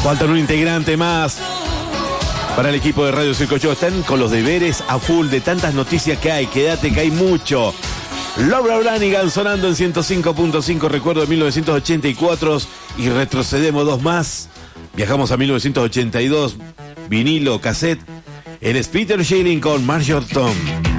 Faltan un integrante más para el equipo de Radio Circo Show. Están con los deberes a full de tantas noticias que hay. Quédate que hay mucho. Laura Branigan sonando en 105.5, recuerdo de 1984. Y retrocedemos 2 más. Viajamos a 1982. Vinilo, cassette. Él es Peter Schilling con Marshall Tom.